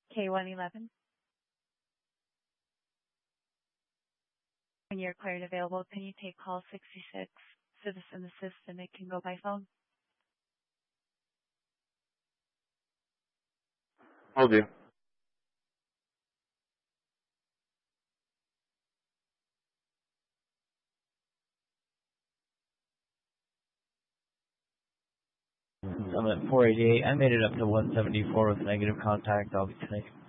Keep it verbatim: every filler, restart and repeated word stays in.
K one eleven. When you're clear and available, can you take call sixty-six, Citizen Assist, and it can go by phone? Will do. I'm at four eighty-eight. I made it up to one seventy-four with negative contact. I'll be taking